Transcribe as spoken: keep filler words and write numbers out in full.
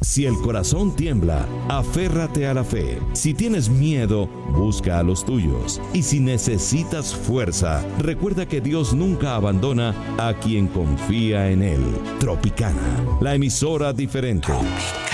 Si el corazón tiembla, aférrate a la fe. Si tienes miedo, busca a los tuyos. Y si necesitas fuerza, recuerda que Dios nunca abandona a quien confía en Él. Tropicana, la emisora diferente.